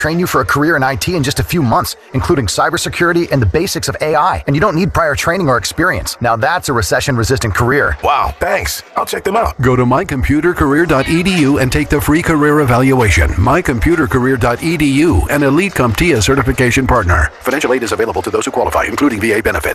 train you for a career in IT in just a few months, including cybersecurity and the basics of AI. And you don't need prior training or experience. Now that's a recession-resistant career. Wow, thanks. I'll check them out. Go to mycomputercareer.edu and take the free career evaluation. mycomputercareer.edu, an Elite CompTIA certification partner. Financial aid is available to those who qualify, including VA benefit.